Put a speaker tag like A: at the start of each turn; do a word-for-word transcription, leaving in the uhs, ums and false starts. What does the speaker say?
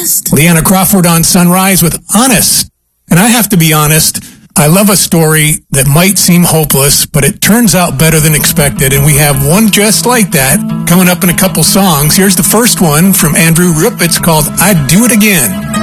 A: Honest.
B: Leanna Crawford on Sunrise with Honest. And I have to be honest, I love a story that might seem hopeless, but it turns out better than expected, and we have one just like that coming up in a couple songs. Here's the first one from Andrew Rupp. It's called I'd Do It Again.